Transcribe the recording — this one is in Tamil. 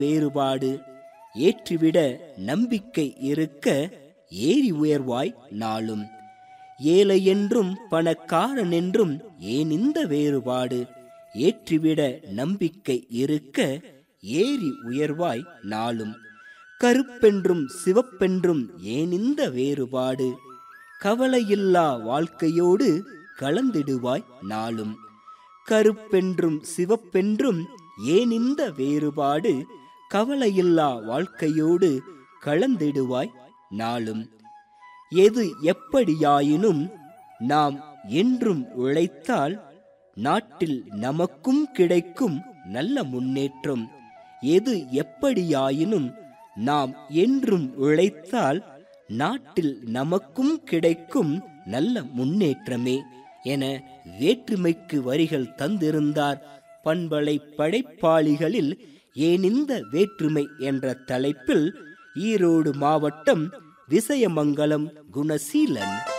வேறுபாடு ஏற்றிவிட நம்பிக்கை இருக்க ஏறி உயர்வாய் நாளும். ஏழை என்றும் பணக்காரன் என்றும் ஏன் இந்த வேறுபாடு ஏற்றிவிட நம்பிக்கை இருக்க ஏறி உயர்வாய் நாளும். கருப்பென்றும் சிவப்பென்றும் ஏன் இந்த வேறுபாடு கவலையில்லா வாழ்க்கையோடு கலந்திடுவாய் நாளும். கருப்பென்றும் சிவப்பென்றும் ஏன் இந்த வேறுபாடு கவலையில்லா வாழ்க்கையோடு கலந்திடுவாய் நாளும். எது எப்படியாயினும் நாம் என்றும் உழைத்தால் நாட்டில் நமக்கும் கிடைக்கும் நல்ல முன்னேற்றம். எது எப்படியாயினும் நாம் என்றும் உழைத்தால் நாட்டில் நமக்கும் கிடைக்கும் நல்ல முன்னேற்றமே என வேற்றுமைக்கு வரிகள் தந்திருந்தார் பண்பலை படைப்பாளிகளில் ஏன் இந்த வேற்றுமை என்ற தலைப்பில் ஈரோடு மாவட்டம் விசயமங்கலம் குணசீலன்.